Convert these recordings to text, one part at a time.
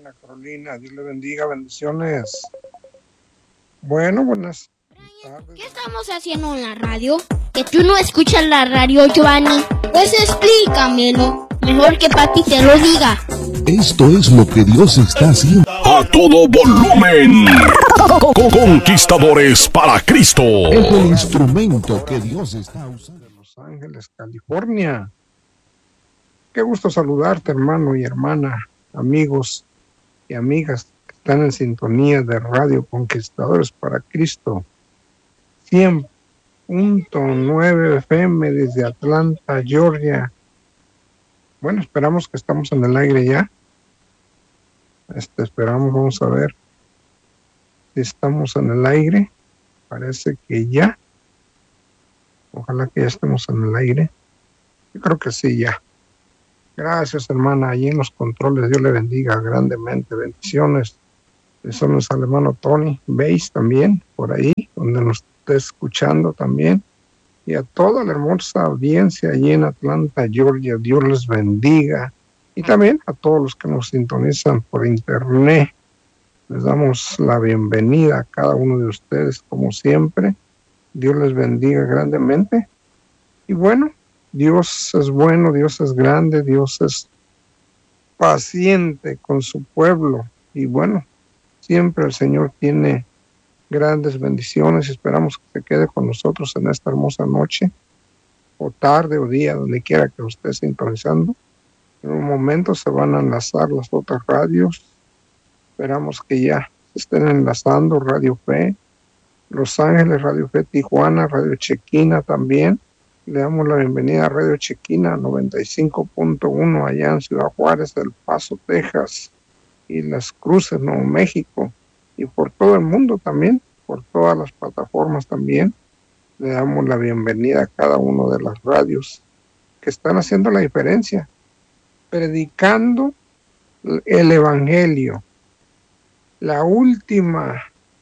Ana Carolina, Dios le bendiga, bendiciones. Bueno, buenas tardes. ¿Qué estamos haciendo en la radio? ¿Que tú no escuchas la radio, Giovanni? Pues explícamelo. Mejor que papi te lo diga. Esto es lo que Dios está haciendo. ¡A todo volumen! Conquistadores para Cristo. Es el instrumento que Dios está usando. De Los Ángeles, California. Qué gusto saludarte, hermano y hermana, amigos y amigas que están en sintonía de Radio Conquistadores para Cristo. 100.9 FM desde Atlanta, Georgia. Bueno, esperamos que estamos en el aire ya. Esperamos, vamos a ver si estamos en el aire. Parece que ya. Ojalá que ya estemos en el aire. Yo creo que sí, ya. Gracias, hermana. Allí en los controles, Dios le bendiga grandemente. Bendiciones. Bendiciones al hermano Tony Bass también, por ahí, donde nos esté escuchando también. Y a toda la hermosa audiencia allí en Atlanta, Georgia, Dios les bendiga. Y también a todos los que nos sintonizan por internet. Les damos la bienvenida a cada uno de ustedes, como siempre. Dios les bendiga grandemente. Y bueno, Dios es bueno, Dios es grande, Dios es paciente con su pueblo. Y bueno, siempre el Señor tiene grandes bendiciones. Esperamos que se quede con nosotros en esta hermosa noche, o tarde, o día, donde quiera que lo esté sintonizando. En un momento se van a enlazar las otras radios. Esperamos que ya se estén enlazando Radio Fe, Los Ángeles, Radio Fe Tijuana, Radio Chequina también. Le damos la bienvenida a Radio Chequina 95.1 allá en Ciudad Juárez, El Paso, Texas, y Las Cruces, Nuevo México, y por todo el mundo también, por todas las plataformas también. Le damos la bienvenida a cada uno de las radios que están haciendo la diferencia, predicando el Evangelio. La última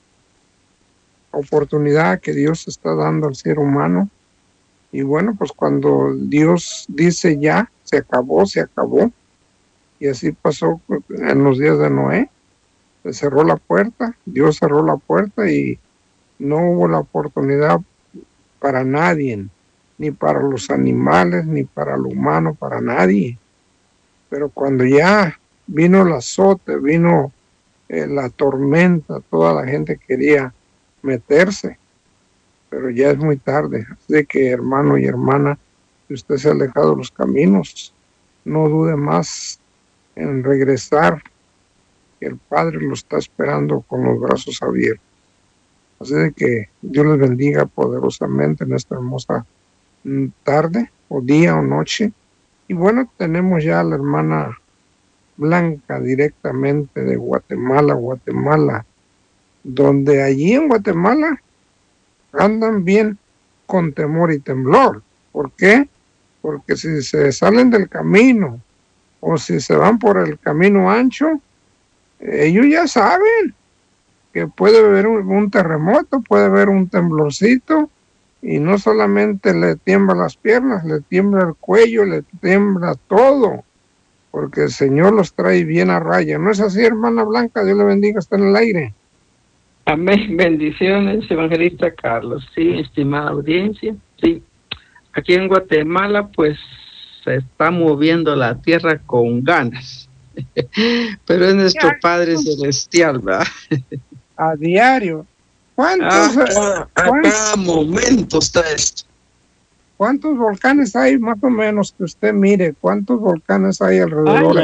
oportunidad que Dios está dando al ser humano. Y bueno, pues cuando Dios dice ya, se acabó, se acabó. Y así pasó en los días de Noé. Se cerró la puerta, Dios cerró la puerta y no hubo la oportunidad para nadie, ni para los animales, ni para el humano, para nadie. Pero cuando ya vino el azote, vino la tormenta, toda la gente quería meterse, pero ya es muy tarde. Así que, hermano y hermana, si usted se ha alejado de los caminos, no dude más en regresar, que el Padre lo está esperando con los brazos abiertos. Así de que Dios les bendiga poderosamente en esta hermosa tarde, o día, o noche. Y bueno, tenemos ya a la hermana Blanca directamente de Guatemala, donde allí en Guatemala andan bien con temor y temblor. ¿Por qué? Porque si se salen del camino o si se van por el camino ancho, ellos ya saben que puede haber un terremoto, puede haber un temblorcito, y no solamente le tiembla las piernas, le tiembla el cuello, le tiembla todo, porque el Señor los trae bien a raya. ¿No es así, hermana Blanca? Dios le bendiga, está en el aire. Amén, bendiciones, evangelista Carlos. Sí, estimada audiencia, sí. Aquí en Guatemala, pues, se está moviendo la tierra con ganas. Pero es nuestro Padre Celestial, ¿verdad? A diario. ¿Cuántos, a cada momento está esto. ¿Cuántos volcanes hay más o menos que usted mire? ¿Cuántos volcanes hay alrededor?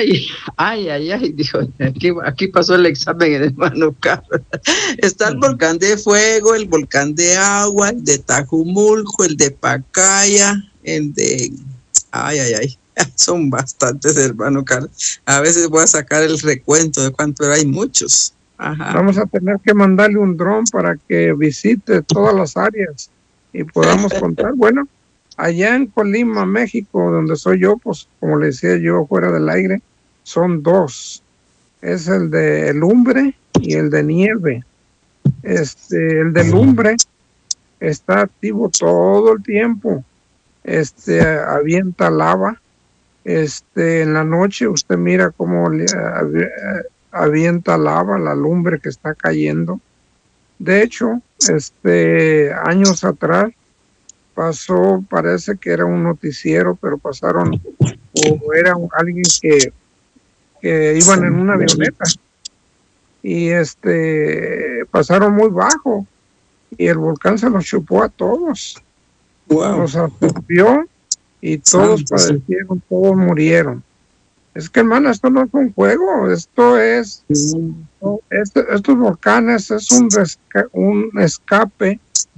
Ay, dijo, aquí pasó el examen, hermano Carlos. Está el volcán de fuego, el volcán de agua, el de Tajumulco, el de Pacaya, el de... Son bastantes, hermano Carlos. A veces voy a sacar el recuento de cuánto era, hay muchos. Ajá. Vamos a tener que mandarle un dron para que visite todas las áreas y podamos contar. Bueno, allá en Colima, México, donde soy yo, pues como le decía yo fuera del aire, son dos. Es el de Lumbre y el de Nieve. El de Lumbre está activo todo el tiempo. Avienta lava. En la noche usted mira cómo avienta lava, la lumbre que está cayendo. De hecho, años atrás pasó, parece que era un noticiero, pero pasaron, o era alguien que iban en una avioneta y pasaron muy bajo y el volcán se los chupó a todos. Wow. Los absorbió y todos padecieron, todos murieron. Es que, hermano, esto no es un juego, esto es, estos volcanes es un escape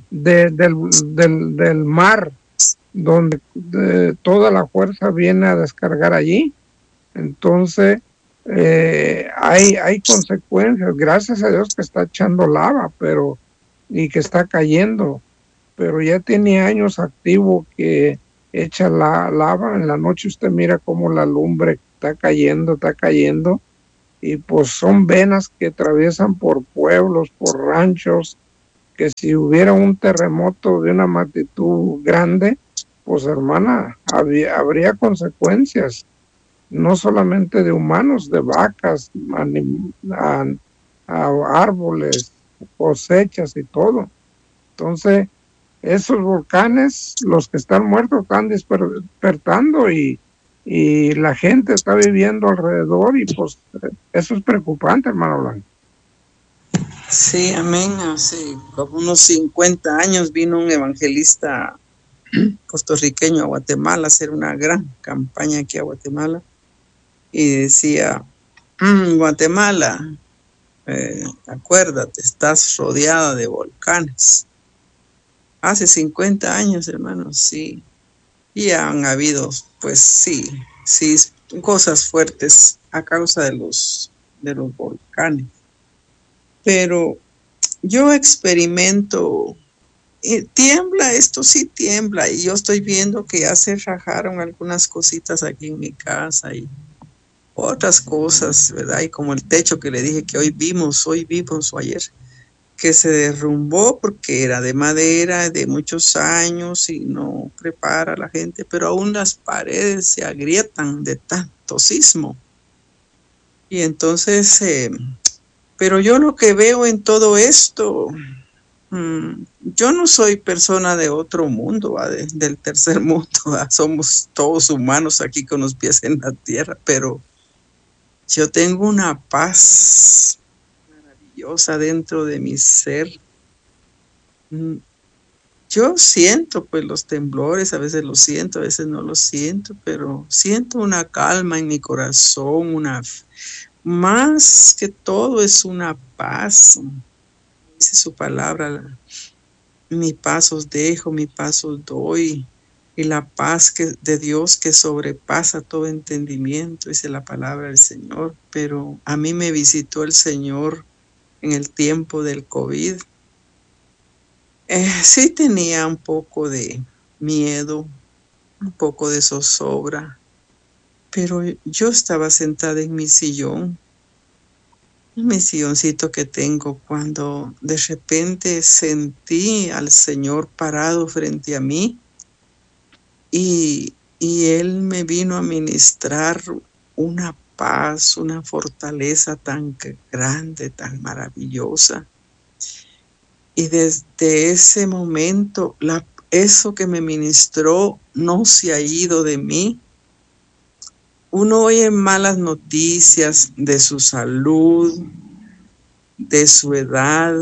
del mar, donde toda la fuerza viene a descargar allí. Entonces, hay consecuencias, gracias a Dios que está echando lava, y que está cayendo, pero ya tiene años activo que echa la lava. En la noche usted mira cómo la lumbre está cayendo, y pues son venas que atraviesan por pueblos, por ranchos, que si hubiera un terremoto de una magnitud grande, pues, hermana, habría consecuencias, no solamente de humanos, de vacas, árboles, cosechas y todo. Entonces, esos volcanes, los que están muertos, están despertando y la gente está viviendo alrededor, y pues eso es preocupante, hermano Blanco. Sí, amén. Hace como unos 50 años vino un evangelista puertorriqueño a Guatemala a hacer una gran campaña aquí a Guatemala y decía, Guatemala, acuérdate, estás rodeada de volcanes. Hace 50 años, hermanos, sí. Y han habido, pues sí, cosas fuertes a causa de los volcanes. Pero yo experimento, tiembla, esto sí tiembla, y yo estoy viendo que ya se rajaron algunas cositas aquí en mi casa y otras cosas, ¿verdad? Y como el techo que le dije que hoy vimos o ayer, que se derrumbó porque era de madera de muchos años y no prepara a la gente, pero aún las paredes se agrietan de tanto sismo. Y entonces, pero yo lo que veo en todo esto, yo no soy persona de otro mundo, del tercer mundo, somos todos humanos aquí con los pies en la tierra, pero yo tengo una paz maravillosa dentro de mi ser. Yo siento pues los temblores, a veces los siento, a veces no los siento, pero siento una calma en mi corazón, más que todo es una paz. Dice su palabra, mi paz os dejo, mi paz os doy, y la paz de Dios que sobrepasa todo entendimiento, dice la palabra del Señor. Pero a mí me visitó el Señor en el tiempo del COVID. Sí tenía un poco de miedo, un poco de zozobra, pero yo estaba sentada en mi sillón, mi silloncito que tengo, cuando de repente sentí al Señor parado frente a mí y Él me vino a ministrar una paz, una fortaleza tan grande, tan maravillosa. Y desde ese momento, eso que me ministró no se ha ido de mí. Uno oye malas noticias de su salud, de su edad,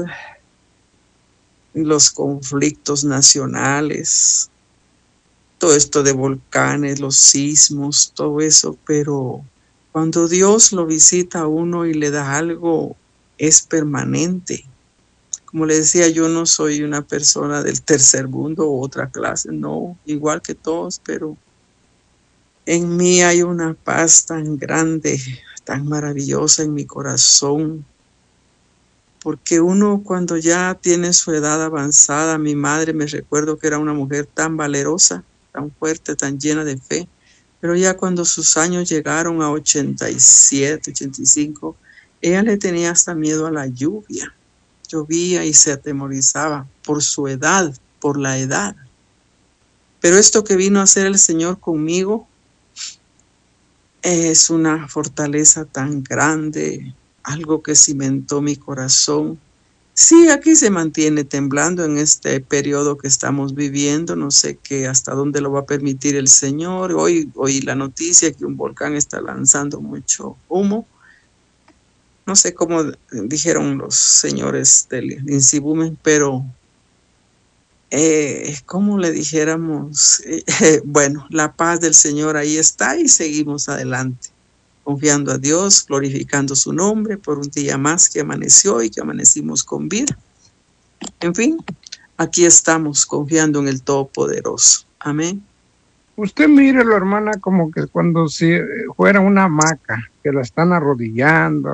los conflictos nacionales, todo esto de volcanes, los sismos, todo eso, pero cuando Dios lo visita a uno y le da algo, es permanente. Como le decía, yo no soy una persona del tercer mundo o otra clase, no, igual que todos, pero en mí hay una paz tan grande, tan maravillosa en mi corazón, porque uno cuando ya tiene su edad avanzada, mi madre, me recuerdo que era una mujer tan valerosa, tan fuerte, tan llena de fe, pero ya cuando sus años llegaron a 87, 85, ella le tenía hasta miedo a la lluvia. Llovía y se atemorizaba por su edad, por la edad. Pero esto que vino a hacer el Señor conmigo es una fortaleza tan grande. algo que cimentó mi corazón. Sí, aquí se mantiene temblando en este periodo que estamos viviendo. No sé hasta dónde lo va a permitir el Señor. Hoy oí la noticia que un volcán está lanzando mucho humo. No sé cómo dijeron los señores del INSIBUME, pero como le dijéramos, bueno, la paz del Señor ahí está y seguimos adelante, confiando a Dios, glorificando su nombre por un día más que amaneció y que amanecimos con vida. En fin, aquí estamos confiando en el Todopoderoso. Amén. Usted mírelo, hermana, como que cuando si fuera una hamaca, que la están arrodillando,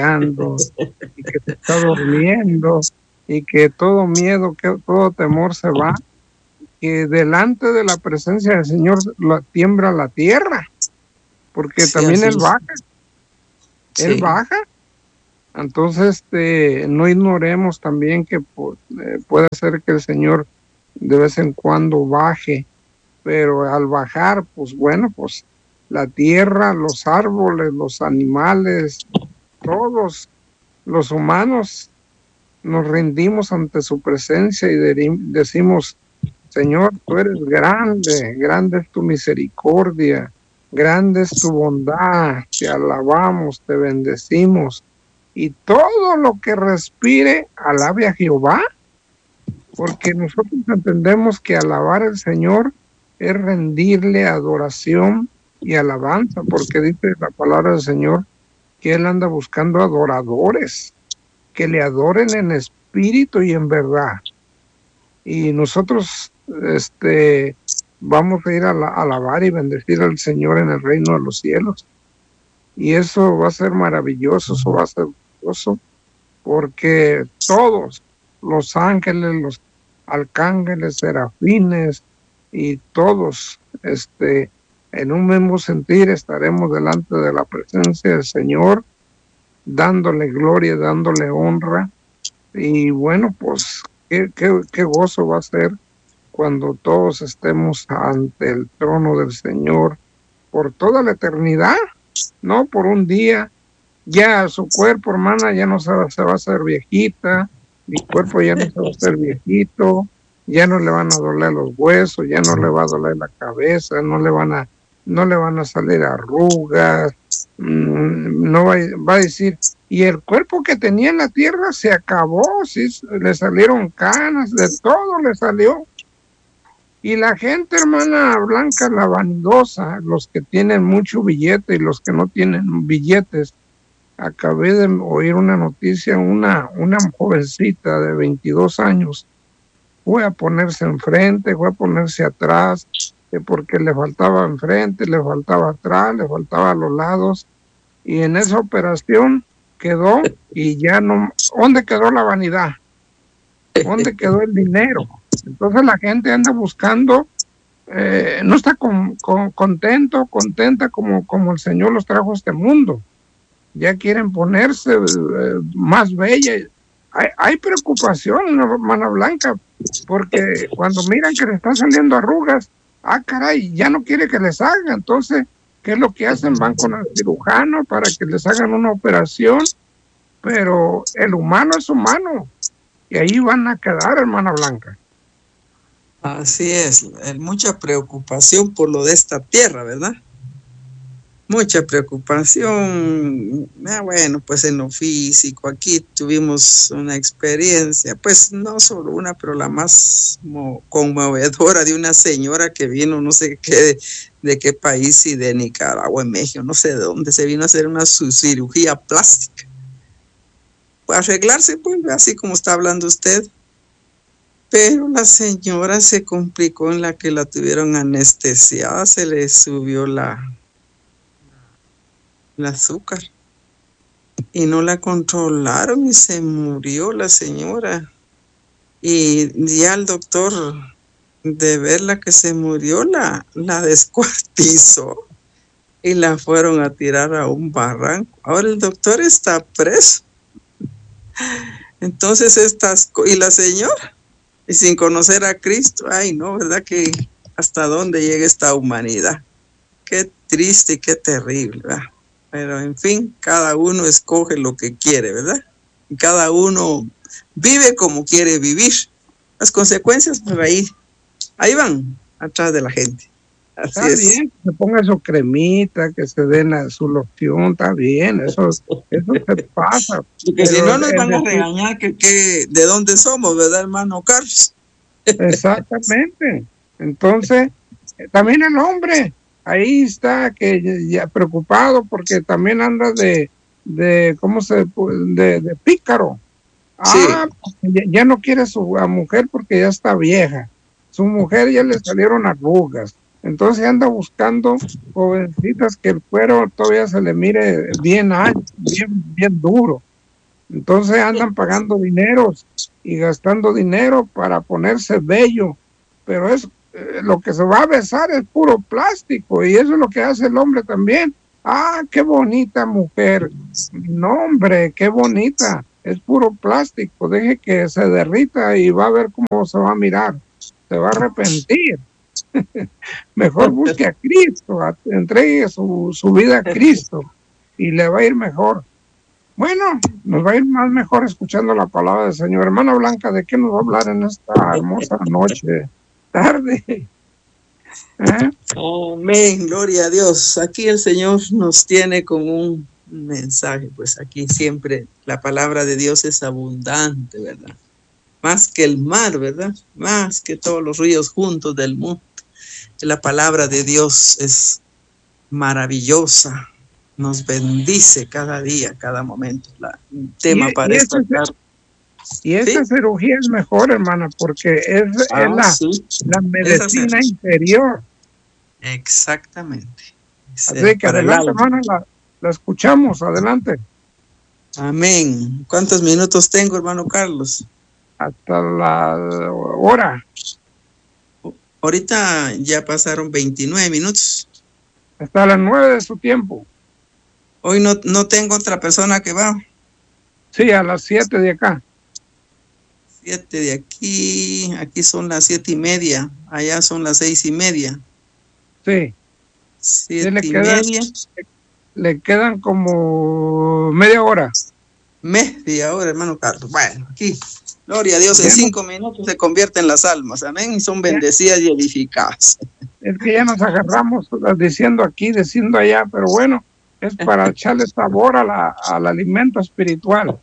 y que se está durmiendo, y que todo miedo, que todo temor se va, que delante de la presencia del Señor tiembla la tierra, porque sí, también Él baja. Sí. Él baja. Entonces, no ignoremos también que puede ser que el Señor de vez en cuando baje, pero al bajar, pues bueno, pues la tierra, los árboles, los animales, todos los humanos nos rendimos ante su presencia y decimos: Señor, tú eres grande, grande es tu misericordia, grande es tu bondad, te alabamos, te bendecimos, y todo lo que respire, alabe a Jehová, porque nosotros entendemos que alabar al Señor es rendirle adoración y alabanza, porque dice la palabra del Señor que Él anda buscando adoradores, que le adoren en espíritu y en verdad. Y nosotros vamos a ir a alabar y bendecir al Señor en el reino de los cielos. Y eso va a ser maravilloso, eso va a ser glorioso, porque todos, los ángeles, los arcángeles, serafines y todos, en un mismo sentir estaremos delante de la presencia del Señor, dándole gloria, dándole honra. Y bueno, pues qué gozo va a ser cuando todos estemos ante el trono del Señor por toda la eternidad, no por un día. Ya su cuerpo, hermana, ya no se va a hacer viejita, mi cuerpo ya no se va a hacer viejito, ya no le van a doler los huesos, ya no le va a doler la cabeza, no le van a salir arrugas, no va a decir, y el cuerpo que tenía en la tierra se acabó, sí, le salieron canas, de todo le salió. Y la gente, hermana Blanca, la vanidosa, los que tienen mucho billete y los que no tienen billetes, acabé de oír una noticia, una jovencita de 22 años, fue a ponerse enfrente, fue a ponerse atrás, porque le faltaba enfrente, le faltaba atrás, le faltaba a los lados, y en esa operación quedó, y ya no, ¿dónde quedó la vanidad? ¿Dónde quedó el dinero? Entonces la gente anda buscando, no está contenta como el Señor los trajo a este mundo. Ya quieren ponerse más bella. Hay preocupación, hermana Blanca, porque cuando miran que le están saliendo arrugas, caray, ya no quiere que les haga. Entonces, ¿qué es lo que hacen? Van con el cirujano para que les hagan una operación, pero el humano es humano, y ahí van a quedar, hermana Blanca. Así es, mucha preocupación por lo de esta tierra, ¿verdad? Mucha preocupación. Bueno, pues en lo físico, aquí tuvimos una experiencia, pues no solo una, pero la más conmovedora, de una señora que vino, no sé qué, de qué país, si de Nicaragua, en México, no sé de dónde, se vino a hacer una cirugía plástica. Para arreglarse, pues, así como está hablando usted. Pero la señora se complicó en la que la tuvieron anestesiada, se le subió el azúcar y no la controlaron y se murió la señora. Y ya el doctor, de verla que se murió, la descuartizó y la fueron a tirar a un barranco. Ahora el doctor está preso. Entonces y la señora, y sin conocer a Cristo, ay no, ¿verdad? Que hasta dónde llega esta humanidad. Qué triste y qué terrible, ¿verdad? Pero en fin, cada uno escoge lo que quiere, ¿verdad? Y cada uno vive como quiere vivir. Las consecuencias, pues ahí van, atrás de la gente. Así Está es. bien, que se ponga su cremita, que se den su loción, está bien, eso se pasa. Porque si no nos van a regañar que de dónde somos, ¿verdad, hermano Carlos? Exactamente. Entonces, también el hombre, ahí está, que ya preocupado porque también anda de pícaro. Ya no quiere a mujer porque ya está vieja. Su mujer ya le salieron arrugas. Entonces anda buscando jovencitas que el cuero todavía se le mire bien duro. Entonces andan pagando dineros y gastando dinero para ponerse bello. Pero lo que se va a besar es puro plástico, y eso es lo que hace el hombre también. Ah, qué bonita mujer. No, hombre, qué bonita. Es puro plástico. Deje que se derrita y va a ver cómo se va a mirar. Se va a arrepentir. Mejor busque a Cristo, entregue su vida a Cristo y le va a ir mejor. Bueno, nos va a ir más mejor escuchando la palabra del Señor. Hermana Blanca, ¿de qué nos va a hablar en esta hermosa tarde? Amén, gloria a Dios. Aquí el Señor nos tiene con un mensaje, pues aquí siempre la palabra de Dios es abundante, ¿verdad? Más que el mar, ¿verdad? Más que todos los ríos juntos del mundo. La palabra de Dios es maravillosa, nos bendice cada día, cada momento. Un tema para esta tarde. Y esta cirugía es mejor, hermana, porque es la medicina interior. Exactamente. Así que adelante, hermana, la escuchamos, adelante. Amén. ¿Cuántos minutos tengo, hermano Carlos? Hasta la hora. Ahorita ya pasaron 29 minutos. Hasta las 9 de su tiempo. Hoy no tengo otra persona que va. Sí, a las 7 de acá. 7 de aquí son las 7:30, allá son las 6:30. Sí. 7:30. Le quedan como media hora. Media hora, hermano Carlos. Bueno, aquí, gloria a Dios, en 5 minutos se convierten las almas, amén, y son bendecidas y edificadas. Es que ya nos agarramos diciendo aquí, diciendo allá, pero bueno, es para echarle sabor al alimento espiritual.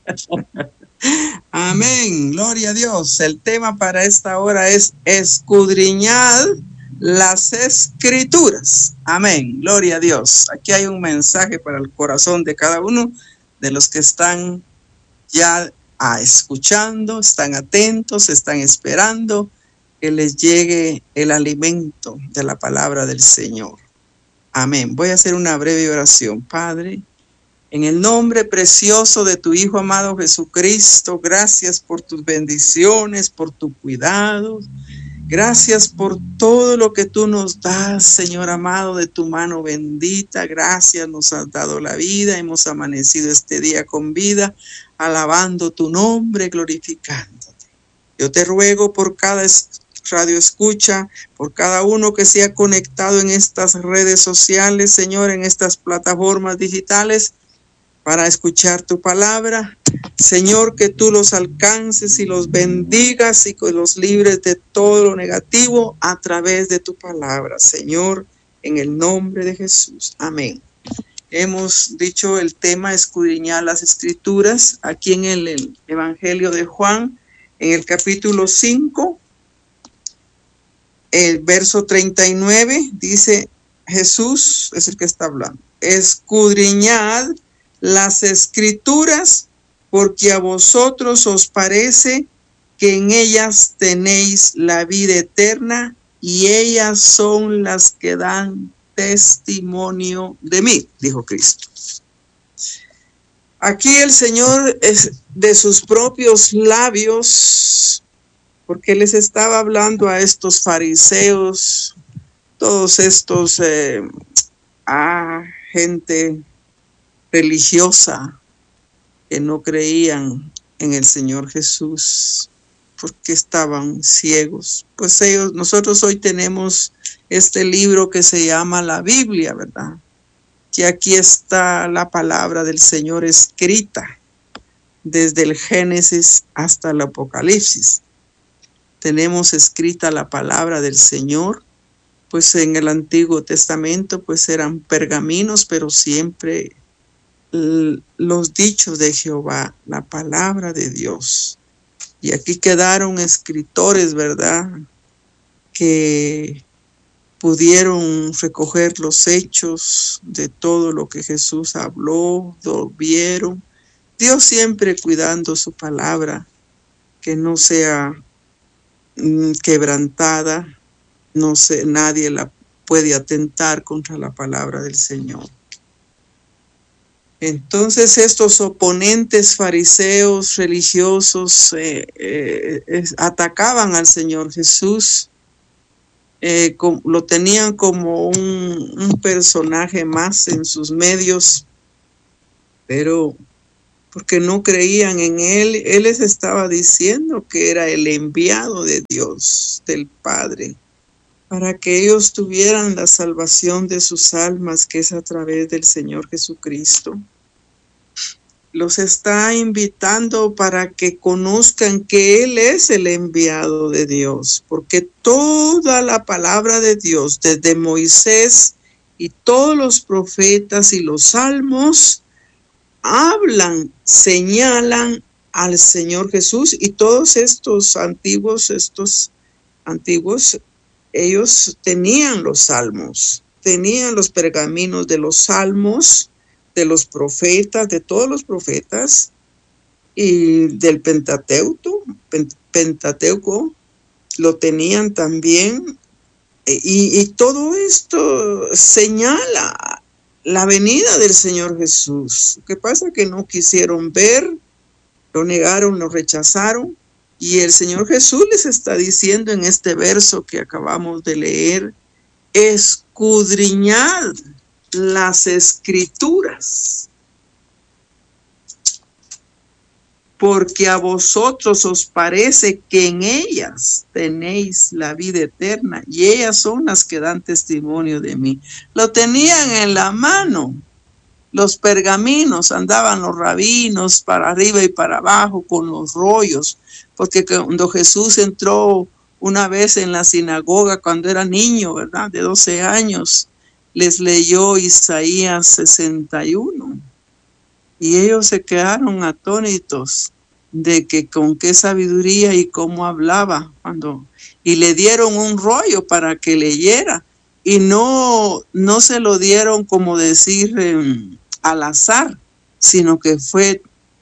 Amén, gloria a Dios. El tema para esta hora es escudriñar las escrituras. Amén, gloria a Dios. Aquí hay un mensaje para el corazón de cada uno de los que están ya escuchando, están atentos, están esperando que les llegue el alimento de la palabra del Señor. Amén. Voy a hacer una breve oración. Padre, en el nombre precioso de tu Hijo amado Jesucristo, gracias por tus bendiciones, por tu cuidado. Gracias por todo lo que tú nos das, Señor amado, de tu mano bendita. Gracias, nos has dado la vida. Hemos amanecido este día con vida, alabando tu nombre, glorificándote. Yo te ruego por cada radio escucha, por cada uno que se ha conectado en estas redes sociales, Señor, en estas plataformas digitales, para escuchar tu palabra. Señor, que tú los alcances y los bendigas y que los libres de todo lo negativo a través de tu palabra, Señor, en el nombre de Jesús. Amén. Hemos dicho el tema escudriñar las escrituras aquí en el Evangelio de Juan, en el capítulo 5, el verso 39, dice Jesús, es el que está hablando, escudriñad las escrituras, porque a vosotros os parece que en ellas tenéis la vida eterna, y ellas son las que dan testimonio de mí, dijo Cristo. Aquí el Señor es de sus propios labios, porque les estaba hablando a estos fariseos, todos estos gente religiosa que no creían en el Señor Jesús porque estaban ciegos. Pues nosotros hoy tenemos este libro que se llama la Biblia, ¿verdad? que aquí está la palabra del Señor escrita desde el Génesis hasta el Apocalipsis. Tenemos escrita la palabra del Señor, pues en el Antiguo Testamento pues eran pergaminos, pero siempre los dichos de Jehová, la palabra de Dios. Y aquí quedaron escritores, ¿verdad?, que pudieron recoger los hechos de todo lo que Jesús habló, lo vieron. Dios siempre cuidando su palabra, que no sea quebrantada, nadie la puede atentar contra la palabra del Señor. Entonces estos oponentes fariseos religiosos atacaban al Señor Jesús, lo tenían como un personaje más en sus medios, pero porque no creían en él. Él les estaba diciendo que era el enviado de Dios, del Padre, para que ellos tuvieran la salvación de sus almas, que es a través del Señor Jesucristo. Los está invitando para que conozcan que Él es el enviado de Dios, porque toda la palabra de Dios, desde Moisés y todos los profetas y los salmos, hablan, señalan al Señor Jesús. Y todos estos antiguos, ellos tenían los salmos, tenían los pergaminos de los salmos, de los profetas, de todos los profetas, y del Pentateuco lo tenían también. Y todo esto señala la venida del Señor Jesús. ¿Qué pasa? Que no quisieron ver, lo negaron, lo rechazaron. Y el Señor Jesús les está diciendo en este verso que acabamos de leer: escudriñad las Escrituras, porque a vosotros os parece que en ellas tenéis la vida eterna, y ellas son las que dan testimonio de mí. Lo tenían en la mano, los pergaminos. Andaban los rabinos para arriba y para abajo con los rollos, porque cuando Jesús entró una vez en la sinagoga, cuando era niño, ¿verdad?, de 12 años, les leyó Isaías 61. Y ellos se quedaron atónitos de que con qué sabiduría y cómo hablaba, y le dieron un rollo para que leyera, y no se lo dieron como decir al azar, sino que fue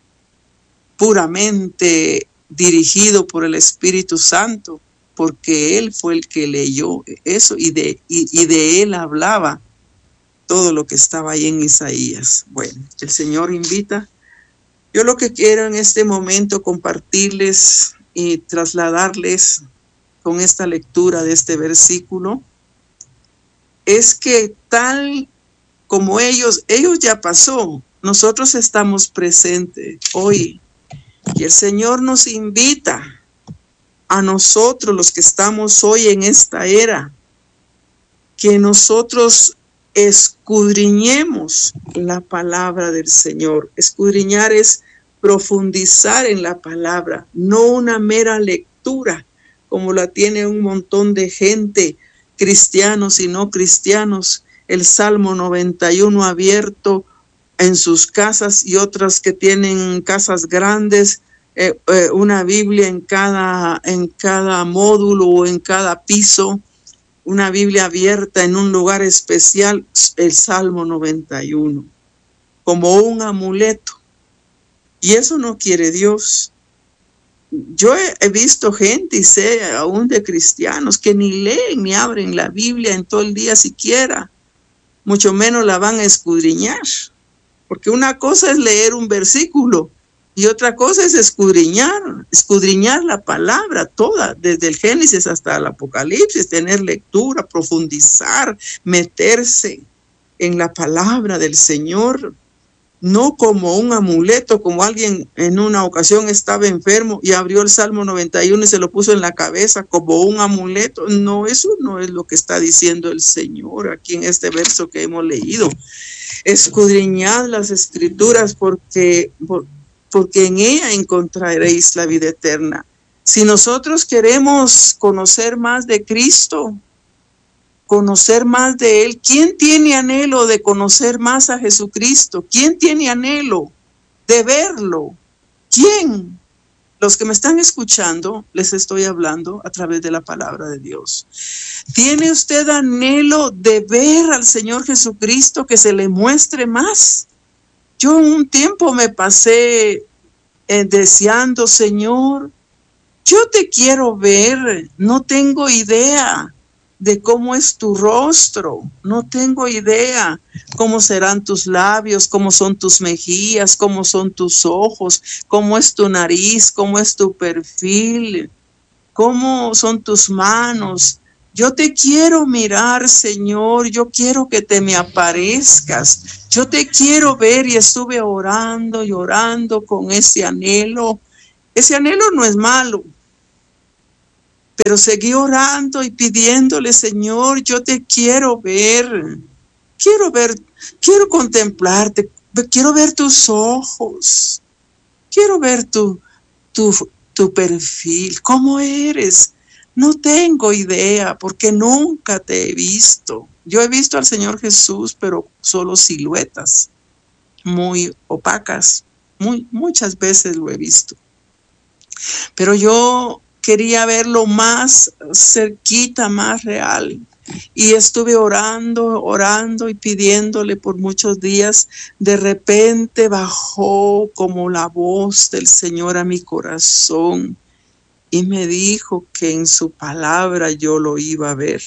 puramente dirigido por el Espíritu Santo, porque él fue el que leyó eso, y de él hablaba todo lo que estaba ahí en Isaías. Bueno, el Señor invita. Yo lo que quiero en este momento compartirles y trasladarles con esta lectura de este versículo es que tal como ellos ya pasó, nosotros estamos presentes hoy, y el Señor nos invita a nosotros, los que estamos hoy en esta era, que nosotros escudriñemos la palabra del Señor. Escudriñar es profundizar en la palabra, no una mera lectura como la tiene un montón de gente, cristianos y no cristianos. El Salmo 91 abierto en sus casas, y otras que tienen casas grandes, una Biblia en cada módulo o en cada piso, una Biblia abierta en un lugar especial, el Salmo 91, como un amuleto. Y eso no quiere Dios. Yo he visto gente, y sé aún de cristianos, que ni leen ni abren la Biblia en todo el día siquiera, mucho menos la van a escudriñar. Porque una cosa es leer un versículo y otra cosa es escudriñar la palabra toda, desde el Génesis hasta el Apocalipsis, tener lectura, profundizar, meterse en la palabra del Señor. no como un amuleto, como alguien en una ocasión estaba enfermo y abrió el Salmo 91 y se lo puso en la cabeza como un amuleto. No, eso no es lo que está diciendo el Señor aquí en este verso que hemos leído. Escudriñad las Escrituras porque en ella encontraréis la vida eterna. Si nosotros queremos conocer más de Cristo, conocer más de Él, ¿quién tiene anhelo de conocer más a Jesucristo? ¿Quién tiene anhelo de verlo? ¿Quién? Los que me están escuchando, les estoy hablando a través de la palabra de Dios. ¿Tiene usted anhelo de ver al Señor Jesucristo, que se le muestre más? Yo un tiempo me pasé deseando, Señor, yo te quiero ver, no tengo idea de cómo es tu rostro, no tengo idea cómo serán tus labios, cómo son tus mejillas, cómo son tus ojos, cómo es tu nariz, cómo es tu perfil, cómo son tus manos. Yo te quiero mirar, Señor, yo quiero que te me aparezcas, yo te quiero ver, y estuve orando y orando con ese anhelo. Ese anhelo no es malo, pero seguí orando y pidiéndole, Señor, yo te quiero ver, quiero contemplarte, quiero ver tus ojos, quiero ver tu perfil, cómo eres. No tengo idea porque nunca te he visto. Yo he visto al Señor Jesús, pero solo siluetas muy opacas, muchas veces lo he visto. Pero yo quería verlo más cerquita, más real. Y estuve orando y pidiéndole por muchos días. De repente bajó como la voz del Señor a mi corazón y me dijo que en su palabra yo lo iba a ver.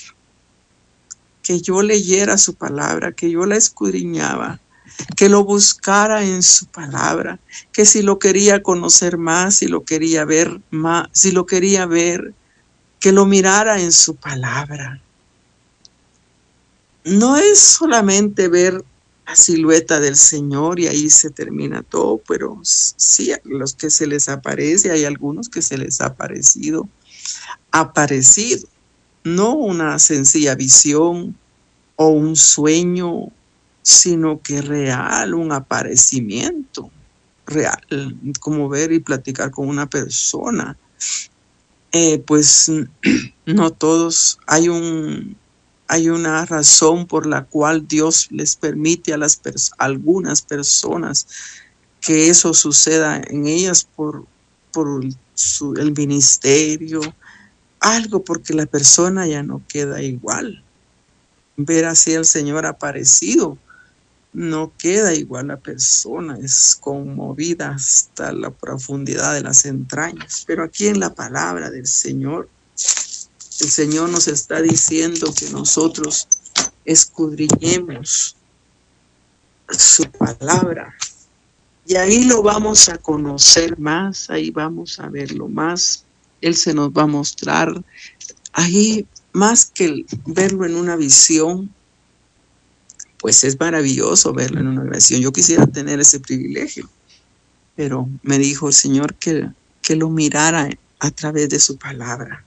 Que yo leyera su palabra, que yo la escudriñaba, que lo buscara en su palabra, que si lo quería conocer más, si lo quería ver más, si lo quería ver, que lo mirara en su palabra. No es solamente ver la silueta del Señor y ahí se termina todo, pero sí, a los que se les aparece, hay algunos que se les ha aparecido, no una sencilla visión o un sueño, sino que real, un aparecimiento real, como ver y platicar con una persona. Pues no todos, hay una razón por la cual Dios les permite a algunas personas que eso suceda en ellas por el ministerio, algo, porque la persona ya no queda igual. Ver así al Señor aparecido, no queda igual la persona, es conmovida hasta la profundidad de las entrañas. Pero aquí en la palabra del Señor, el Señor nos está diciendo que nosotros escudriñemos su palabra. Y ahí lo vamos a conocer más, ahí vamos a verlo más. Él se nos va a mostrar ahí más que verlo en una visión. Pues es maravilloso verlo en una visión. Yo quisiera tener ese privilegio, pero me dijo el Señor que lo mirara a través de su palabra.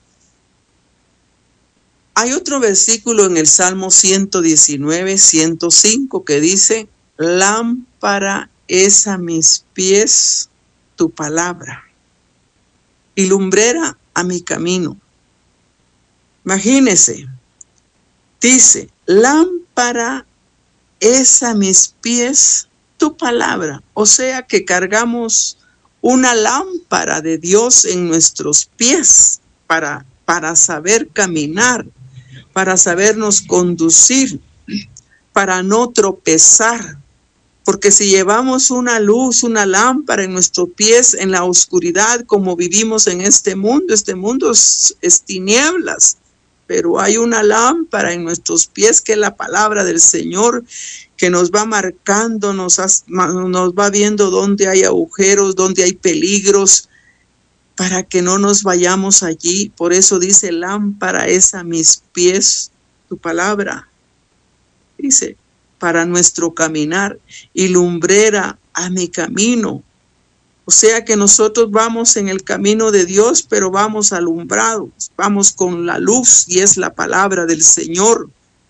Hay otro versículo en el Salmo 119, 105 que dice: lámpara es a mis pies tu palabra y lumbrera a mi camino. Imagínese, dice: lámpara es a mis pies tu palabra. O sea que cargamos una lámpara de Dios en nuestros pies para saber caminar, para sabernos conducir, para no tropezar. Porque si llevamos una luz, una lámpara en nuestros pies en la oscuridad, como vivimos en este mundo es tinieblas. Pero hay una lámpara en nuestros pies que es la palabra del Señor, que nos va marcando, nos va viendo dónde hay agujeros, dónde hay peligros, para que no nos vayamos allí. Por eso dice: lámpara es a mis pies tu palabra. Dice, para nuestro caminar, y lumbrera a mi camino. O sea que nosotros vamos en el camino de Dios, pero vamos alumbrados, vamos con la luz, y es la palabra del Señor.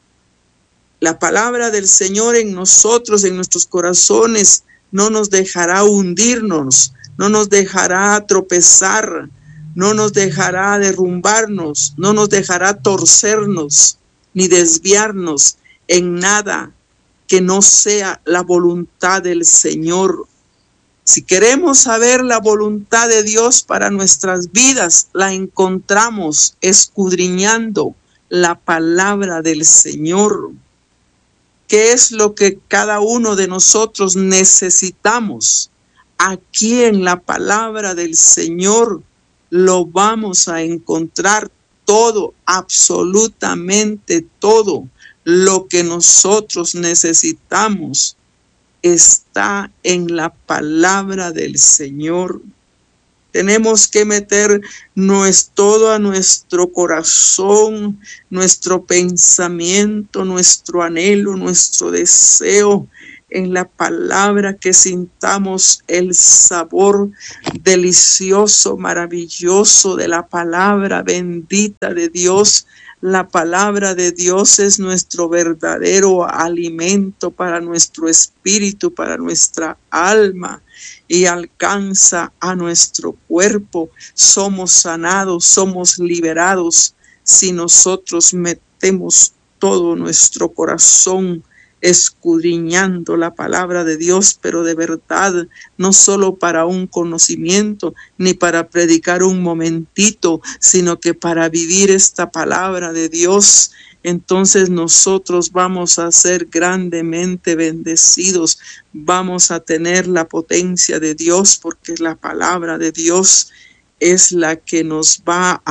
La palabra del Señor en nosotros, en nuestros corazones, no nos dejará hundirnos, no nos dejará tropezar, no nos dejará derrumbarnos, no nos dejará torcernos, ni desviarnos en nada que no sea la voluntad del Señor. Si queremos saber la voluntad de Dios para nuestras vidas, la encontramos escudriñando la palabra del Señor. ¿Qué es lo que cada uno de nosotros necesitamos? Aquí en la palabra del Señor lo vamos a encontrar todo, absolutamente todo lo que nosotros necesitamos está en la palabra del Señor. Tenemos que meter todo a nuestro corazón, nuestro pensamiento, nuestro anhelo, nuestro deseo en la palabra, que sintamos el sabor delicioso, maravilloso de la palabra bendita de Dios. La palabra de Dios es nuestro verdadero alimento para nuestro espíritu, para nuestra alma, y alcanza a nuestro cuerpo. Somos sanados, somos liberados si nosotros metemos todo nuestro corazón escudriñando la palabra de Dios, pero de verdad, no solo para un conocimiento, ni para predicar un momentito, sino que para vivir esta palabra de Dios. Entonces nosotros vamos a ser grandemente bendecidos, vamos a tener la potencia de Dios, porque la palabra de Dios es la que nos va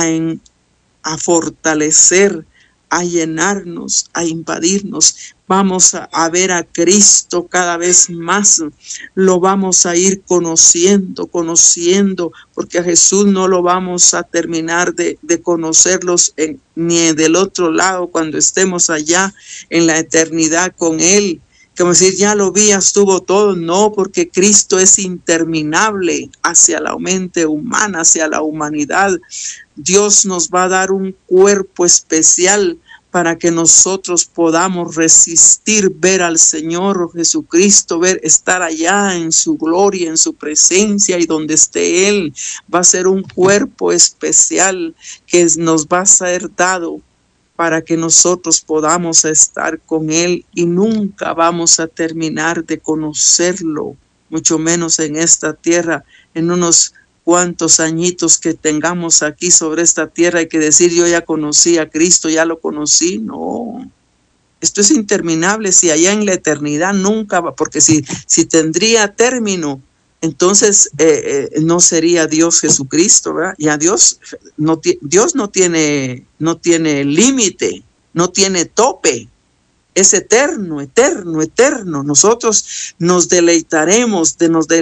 a fortalecer, a llenarnos, a invadirnos. Vamos a ver a Cristo cada vez más, lo vamos a ir conociendo, porque a Jesús no lo vamos a terminar de conocerlos ni del otro lado cuando estemos allá en la eternidad con Él. Como decir, ya lo vi, ya estuvo todo. No, porque Cristo es interminable hacia la mente humana, hacia la humanidad. Dios nos va a dar un cuerpo especial para que nosotros podamos resistir, ver al Señor Jesucristo, estar allá en su gloria, en su presencia, y donde esté Él. Va a ser un cuerpo especial que nos va a ser dado para que nosotros podamos estar con Él, y nunca vamos a terminar de conocerlo, mucho menos en esta tierra. En unos cuantos añitos que tengamos aquí sobre esta tierra, hay que decir, yo ya conocí a Cristo, ya lo conocí. No, esto es interminable. Si allá en la eternidad nunca va, porque si tendría término, entonces no sería Dios Jesucristo, ¿verdad? Ya Dios no tiene límite, no tiene tope. Es eterno, eterno, eterno. Nosotros nos deleitaremos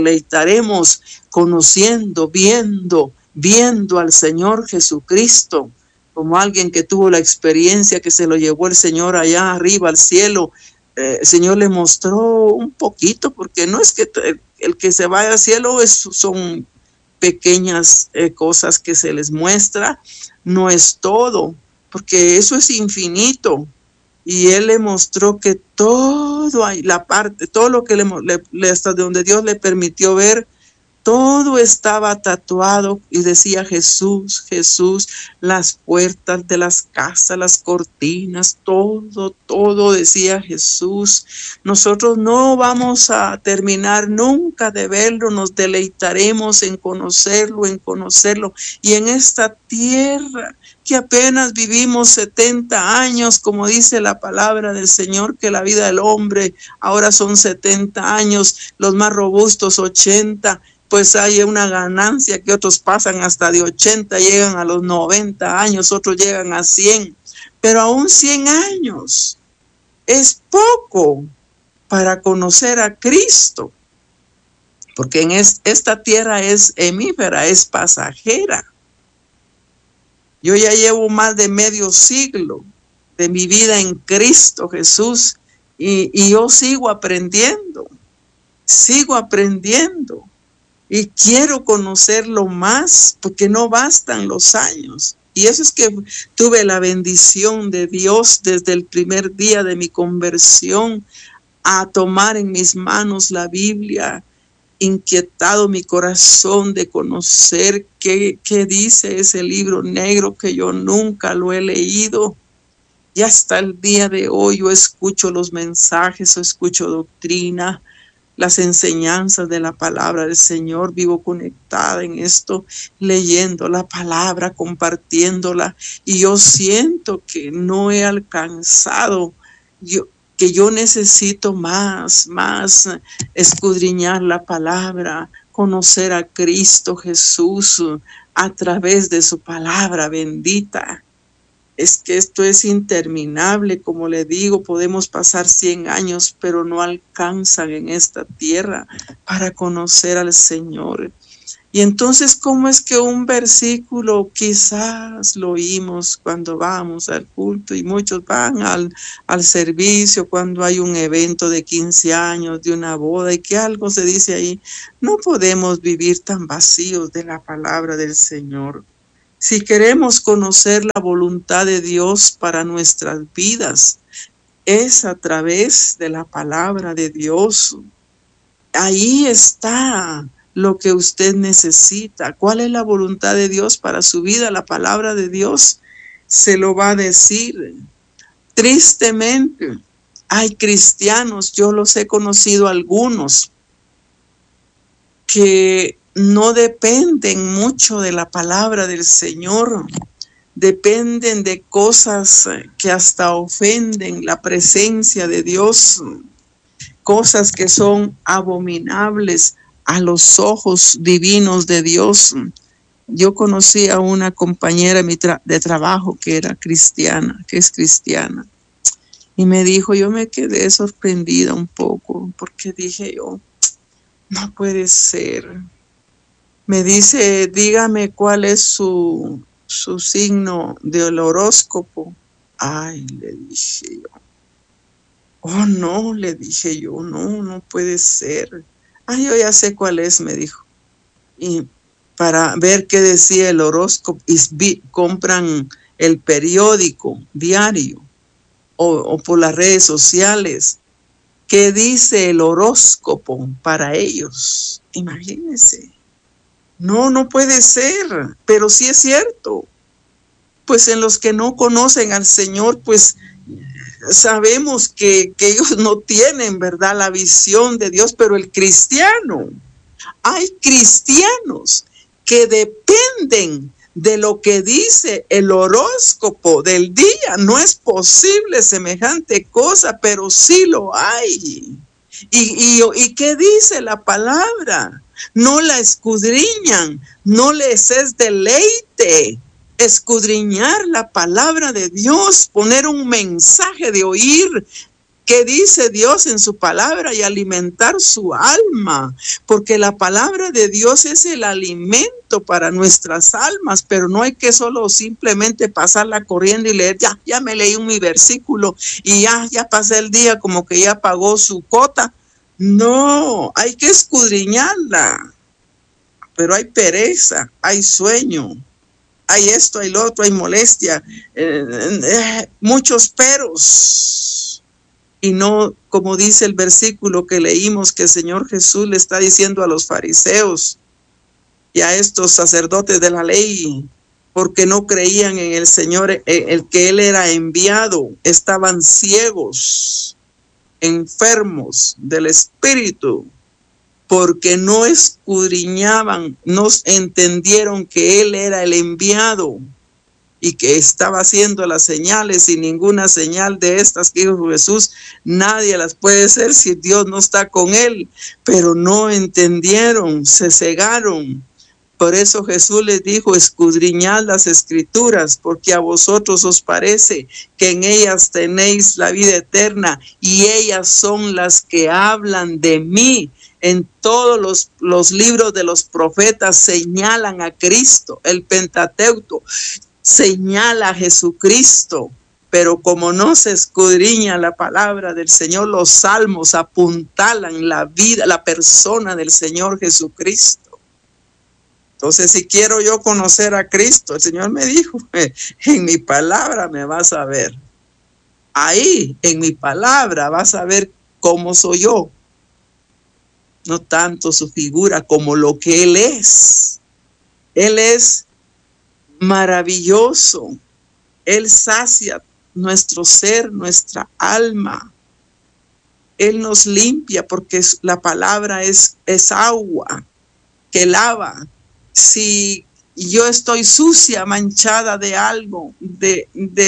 conociendo, viendo al Señor Jesucristo, como alguien que tuvo la experiencia que se lo llevó el Señor allá arriba al cielo. El Señor le mostró un poquito, porque no es que el que se vaya al cielo son pequeñas cosas que se les muestra, no es todo, porque eso es infinito. Y Él le mostró que todo hay, todo lo que hasta donde Dios le permitió ver, todo estaba tatuado, y decía Jesús, Jesús, las puertas de las casas, las cortinas, todo decía Jesús. Nosotros no vamos a terminar nunca de verlo, nos deleitaremos en conocerlo, y en esta tierra que apenas vivimos 70 años, como dice la palabra del Señor, que la vida del hombre ahora son 70 años, los más robustos 80, pues hay una ganancia que otros pasan hasta de 80, llegan a los 90 años, otros llegan a 100, pero aún 100 años es poco para conocer a Cristo, porque en esta tierra es efímera, es pasajera. Yo ya llevo más de medio siglo de mi vida en Cristo Jesús, y yo sigo aprendiendo. sigo aprendiendo y quiero conocerlo más porque no bastan los años. Y eso es que tuve la bendición de Dios desde el primer día de mi conversión a tomar en mis manos la Biblia, inquietado mi corazón de conocer qué dice ese libro negro que yo nunca lo he leído. Y hasta el día de hoy yo escucho los mensajes, yo escucho doctrina, las enseñanzas de la palabra del Señor, vivo conectada en esto, leyendo la palabra, compartiéndola, y yo siento que no he alcanzado, que yo necesito más escudriñar la palabra, conocer a Cristo Jesús a través de su palabra bendita. Es que esto es interminable, como le digo, podemos pasar 100 años, pero no alcanzan en esta tierra para conocer al Señor. Y entonces, ¿cómo es que un versículo quizás lo oímos cuando vamos al culto y muchos van al servicio cuando hay un evento de 15 años, de una boda y que algo se dice ahí? No podemos vivir tan vacíos de la palabra del Señor. Si queremos conocer la voluntad de Dios para nuestras vidas, es a través de la palabra de Dios. Ahí está lo que usted necesita. ¿Cuál es la voluntad de Dios para su vida? La palabra de Dios se lo va a decir. Tristemente, hay cristianos, yo los he conocido algunos, que no dependen mucho de la palabra del Señor, dependen de cosas que hasta ofenden la presencia de Dios, cosas que son abominables a los ojos divinos de Dios. Yo conocí a una compañera de trabajo que era cristiana, que es cristiana, y me dijo, yo me quedé sorprendida un poco, porque dije yo, no puede ser. Me dice, dígame cuál es su signo del horóscopo. Ay, le dije yo. Oh, no, le dije yo, no puede ser. Ay, yo ya sé cuál es, me dijo. Y para ver qué decía el horóscopo, compran el periódico diario o por las redes sociales. ¿Qué dice el horóscopo para ellos? Imagínense. No puede ser, pero sí es cierto. Pues en los que no conocen al Señor, pues sabemos que ellos no tienen, ¿verdad?, la visión de Dios, pero el cristiano, hay cristianos que dependen de lo que dice el horóscopo del día. No es posible semejante cosa, pero sí lo hay. ¿Y qué dice la palabra? No la escudriñan, no les es deleite escudriñar la palabra de Dios, poner un mensaje de oír qué dice Dios en su palabra y alimentar su alma, porque la palabra de Dios es el alimento para nuestras almas, pero no hay que solo simplemente pasarla corriendo y leer, ya me leí mi versículo y ya pasé el día como que ya pagó su cuota. No, hay que escudriñarla, pero hay pereza, hay sueño, hay esto, hay lo otro, hay molestia, muchos peros. Y no, como dice el versículo que leímos, que el Señor Jesús le está diciendo a los fariseos y a estos sacerdotes de la ley, porque no creían en el Señor, el que Él era enviado, estaban ciegos, enfermos del espíritu, porque no escudriñaban, no entendieron que Él era el enviado y que estaba haciendo las señales, y ninguna señal de estas que dijo Jesús, nadie las puede hacer si Dios no está con él. Pero no entendieron, se cegaron. Por eso Jesús les dijo, escudriñad las escrituras, porque a vosotros os parece que en ellas tenéis la vida eterna, y ellas son las que hablan de mí. En todos los libros de los profetas señalan a Cristo, el Pentateuco señala a Jesucristo. Pero como no se escudriña la palabra del Señor, los salmos apuntalan la vida, la persona del Señor Jesucristo. Entonces, si quiero yo conocer a Cristo, el Señor me dijo, en mi palabra me vas a ver. Ahí, en mi palabra, vas a ver cómo soy yo. No tanto su figura como lo que Él es. Él es maravilloso. Él sacia nuestro ser, nuestra alma. Él nos limpia porque la palabra es agua que lava. Si yo estoy sucia, manchada de algo, de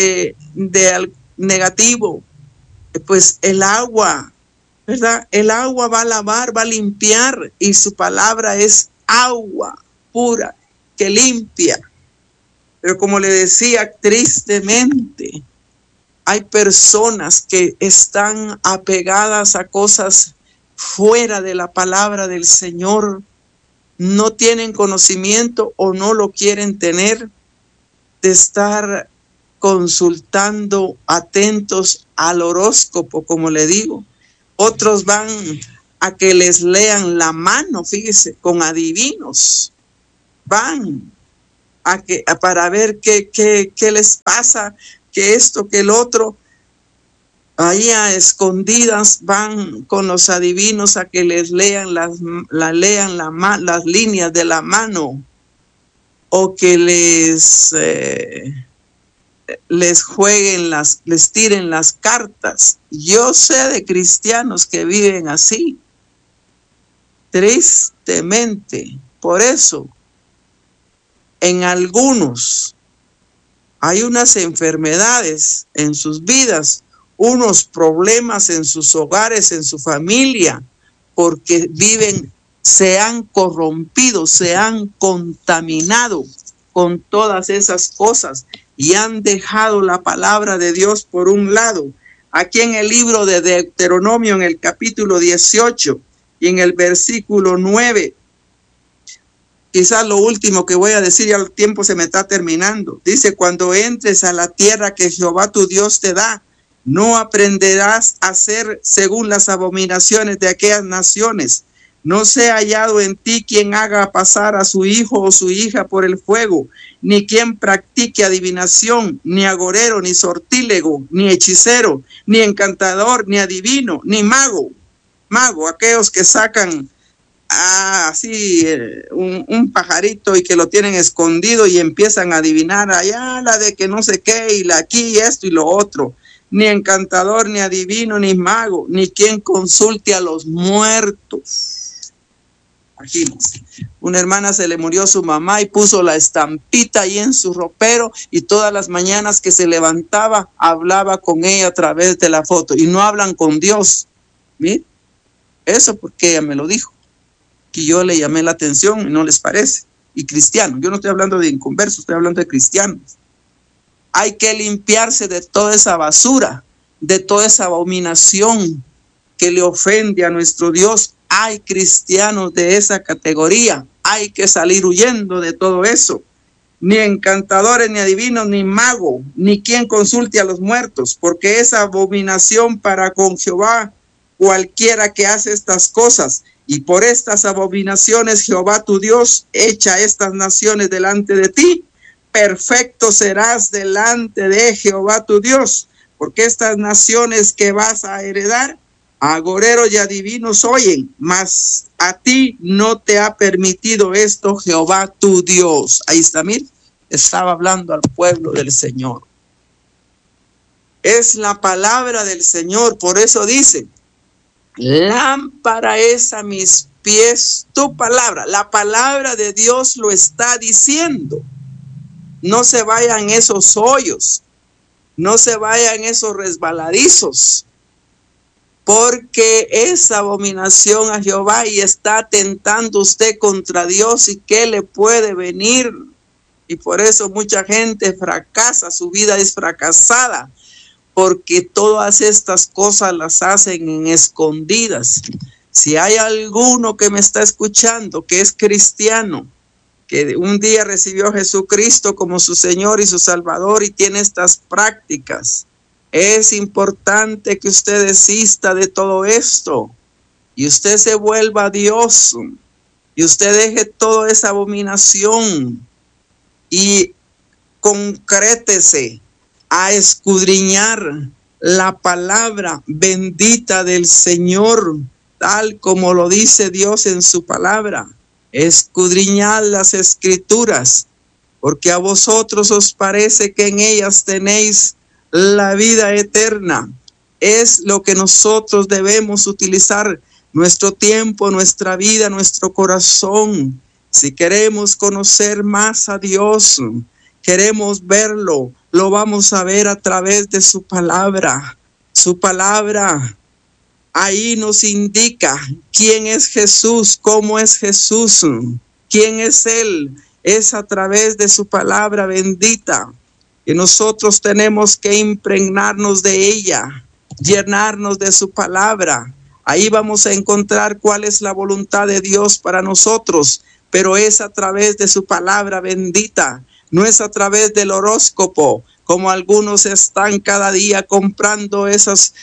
negativo, pues el agua, ¿verdad? El agua va a lavar, va a limpiar, y su palabra es agua pura que limpia. Pero como le decía, tristemente, hay personas que están apegadas a cosas fuera de la palabra del Señor. No tienen conocimiento o no lo quieren tener de estar consultando, atentos al horóscopo, como le digo. Otros van a que les lean la mano, fíjese, con adivinos. Van para ver qué les pasa, que esto, que el otro. Ahí a escondidas van con los adivinos a que les lean las líneas de la mano, o que les jueguen les tiren las cartas. Yo sé de cristianos que viven así, tristemente. Por eso, en algunos hay unas enfermedades en sus vidas, unos problemas en sus hogares, en su familia, porque se han corrompido, se han contaminado con todas esas cosas y han dejado la palabra de Dios por un lado. Aquí en el libro de Deuteronomio, en el capítulo 18 y en el versículo 9, quizás lo último que voy a decir, ya el tiempo se me está terminando. Dice: cuando entres a la tierra que Jehová tu Dios te da, no aprenderás a hacer según las abominaciones de aquellas naciones. No sea hallado en ti quien haga pasar a su hijo o su hija por el fuego, ni quien practique adivinación, ni agorero, ni sortílego, ni hechicero, ni encantador, ni adivino, ni mago. Mago, aquellos que sacan así un pajarito y que lo tienen escondido y empiezan a adivinar allá la de que no sé qué, y la aquí, esto y lo otro. Ni encantador, ni adivino, ni mago, ni quien consulte a los muertos. Imagínense, una hermana se le murió su mamá y puso la estampita ahí en su ropero, y todas las mañanas que se levantaba hablaba con ella a través de la foto, y no hablan con Dios. ¿Mire? Eso porque ella me lo dijo, que yo le llamé la atención y no les parece. Y cristianos, yo no estoy hablando de inconversos, estoy hablando de cristianos. Hay que limpiarse de toda esa basura, de toda esa abominación que le ofende a nuestro Dios. Hay cristianos de esa categoría. Hay que salir huyendo de todo eso. Ni encantadores, ni adivinos, ni mago, ni quien consulte a los muertos, porque es abominación para con Jehová cualquiera que hace estas cosas. Y por estas abominaciones Jehová tu Dios echa estas naciones delante de ti. Perfecto serás delante de Jehová tu Dios, porque estas naciones que vas a heredar, agoreros y adivinos oyen, mas a ti no te ha permitido esto Jehová tu Dios. Ahí está, mire, estaba hablando al pueblo del Señor. Es la palabra del Señor, por eso dice: lámpara es a mis pies tu palabra. La palabra de Dios lo está diciendo. No se vayan esos hoyos, no se vayan esos resbaladizos, porque es abominación a Jehová y está atentando usted contra Dios. ¿Y qué le puede venir? Y por eso mucha gente fracasa, su vida es fracasada, porque todas estas cosas las hacen en escondidas. Si hay alguno que me está escuchando que es cristiano, que un día recibió a Jesucristo como su Señor y su Salvador y tiene estas prácticas, Es importante que usted desista de todo esto y usted se vuelva a Dios y usted deje toda esa abominación y concrétese a escudriñar la palabra bendita del Señor, tal como lo dice Dios en su palabra. Escudriñad las escrituras, porque a vosotros os parece que en ellas tenéis la vida eterna. Es lo que nosotros debemos utilizar, nuestro tiempo, nuestra vida, nuestro corazón. Si queremos conocer más a Dios, queremos verlo, lo vamos a ver a través de su palabra. Su palabra ahí nos indica quién es Jesús, cómo es Jesús, quién es Él. Es a través de su palabra bendita. Y nosotros tenemos que impregnarnos de ella, llenarnos de su palabra. Ahí vamos a encontrar cuál es la voluntad de Dios para nosotros, pero es a través de su palabra bendita. No es a través del horóscopo, como algunos están cada día comprando esos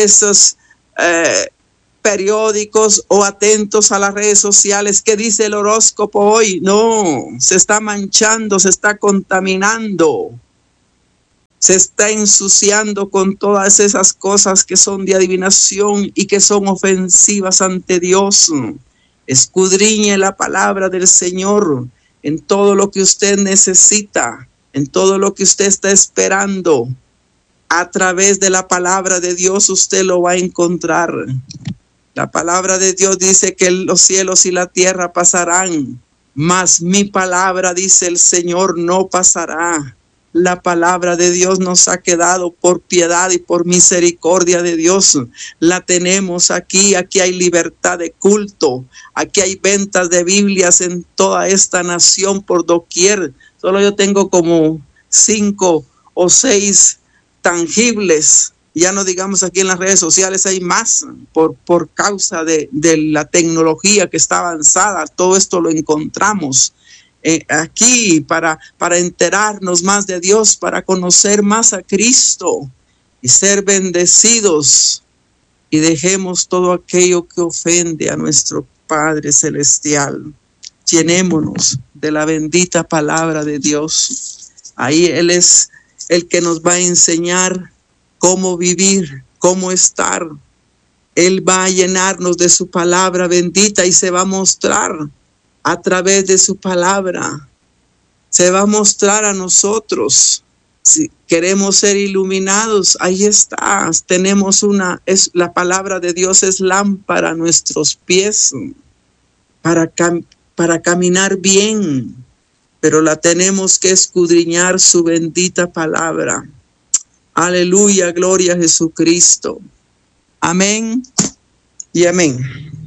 periódicos o atentos a las redes sociales. ¿Qué dice el horóscopo hoy? No, se está manchando, se está contaminando, se está ensuciando con todas esas cosas que son de adivinación y que son ofensivas ante Dios. Escudriñe la palabra del Señor en todo lo que usted necesita, en todo lo que usted está esperando. A través de la palabra de Dios usted lo va a encontrar. La palabra de Dios dice que los cielos y la tierra pasarán, mas mi palabra, dice el Señor, no pasará. La palabra de Dios nos ha quedado por piedad y por misericordia de Dios. La tenemos aquí. Aquí hay libertad de culto. Aquí hay ventas de Biblias en toda esta nación por doquier. Solo yo tengo como 5 o 6 tangibles. Ya no digamos aquí en las redes sociales hay más por causa de la tecnología que está avanzada. Todo esto lo encontramos aquí para enterarnos más de Dios, para conocer más a Cristo y ser bendecidos. Y dejemos todo aquello que ofende a nuestro Padre Celestial. Llenémonos de la bendita palabra de Dios. Ahí Él es el que nos va a enseñar cómo vivir, cómo estar. Él va a llenarnos de su palabra bendita y se va a mostrar a través de su palabra. Se va a mostrar a nosotros. Si queremos ser iluminados, ahí está. Tenemos la palabra de Dios es lámpara a nuestros pies para caminar bien, pero la tenemos que escudriñar su bendita palabra. Aleluya, gloria a Jesucristo. Amén y amén.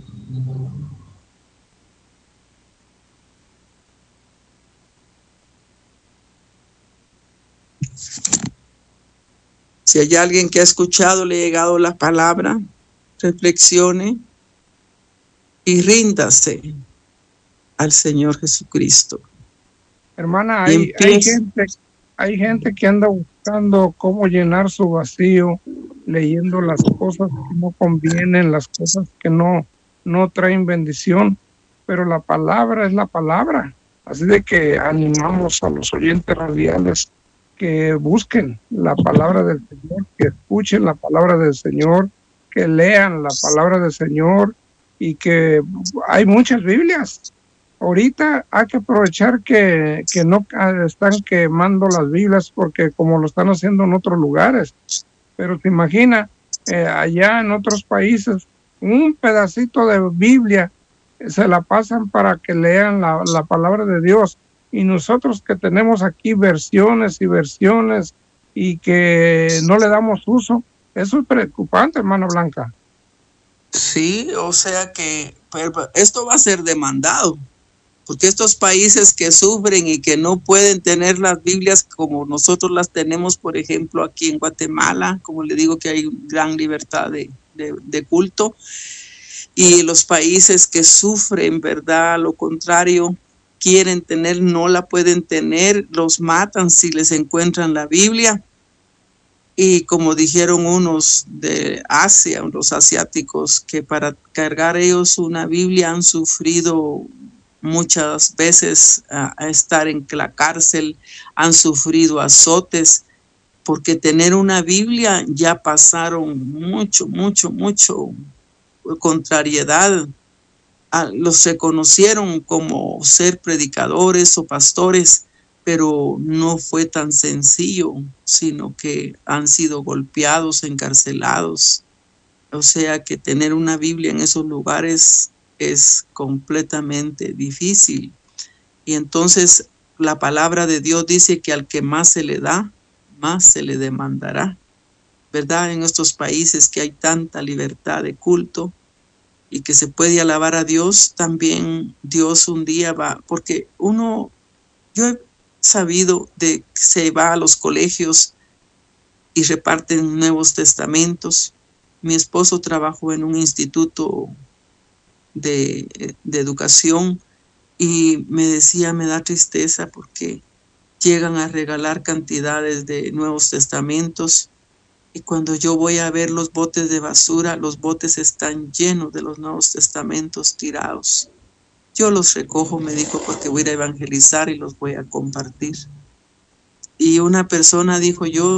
Si hay alguien que ha escuchado, le ha llegado la palabra, reflexione y ríndase al Señor Jesucristo. Hermana, hay gente que anda buscando cómo llenar su vacío, leyendo las cosas que no convienen, las cosas que no traen bendición, pero la palabra es la palabra. Así de que animamos a los oyentes radiales que busquen la palabra del Señor, que escuchen la palabra del Señor, que lean la palabra del Señor, y que hay muchas Biblias. Ahorita hay que aprovechar que no están quemando las Biblias, porque como lo están haciendo en otros lugares. Pero te imaginas, allá en otros países, un pedacito de Biblia se la pasan para que lean la palabra de Dios. Y nosotros que tenemos aquí versiones y versiones y que no le damos uso, eso es preocupante, hermana Blanca. Sí, o sea que esto va a ser demandado, porque estos países que sufren y que no pueden tener las Biblias como nosotros las tenemos, por ejemplo, aquí en Guatemala, como le digo que hay gran libertad de culto, y los países que sufren, ¿verdad? Lo contrario, quieren tener, no la pueden tener, los matan si les encuentran la Biblia. Y como dijeron unos de Asia, los asiáticos, que para cargar ellos una Biblia han sufrido muchas veces a estar en la cárcel, han sufrido azotes, porque tener una Biblia ya pasaron mucho contrariedad. Los reconocieron como ser predicadores o pastores, pero no fue tan sencillo, sino que han sido golpeados, encarcelados. O sea que tener una Biblia en esos lugares es completamente difícil. Y entonces la palabra de Dios dice que al que más se le da, más se le demandará, ¿verdad? En estos países que hay tanta libertad de culto y que se puede alabar a Dios, también Dios un día va, porque yo he sabido de que se va a los colegios y reparten Nuevos Testamentos. Mi esposo trabajó en un instituto de educación y me decía, me da tristeza porque llegan a regalar cantidades de Nuevos Testamentos y cuando yo voy a ver los botes de basura, los botes están llenos de los Nuevos Testamentos tirados. Yo los recojo, me dijo, porque voy a ir a evangelizar y los voy a compartir. Y una persona dijo, yo